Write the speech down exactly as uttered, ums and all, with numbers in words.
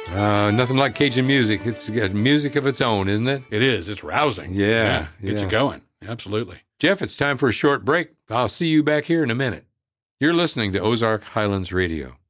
Uh, nothing like Cajun music. It's got music of its own, isn't it? It is. It's rousing. Yeah. Get yeah. you going. Absolutely. Jeff, it's time for a short break. I'll see you back here in a minute. You're listening to Ozark Highlands Radio.